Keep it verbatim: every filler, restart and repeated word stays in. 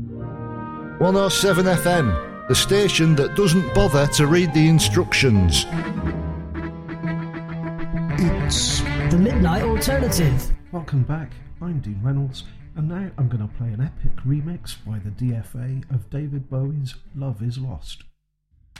one oh seven F M, the station that doesn't bother to read the instructions. It's The Midnight Alternative. Welcome back, I'm Dean Reynolds, and now I'm going to play an epic remix by the D F A of David Bowie's Love Is Lost.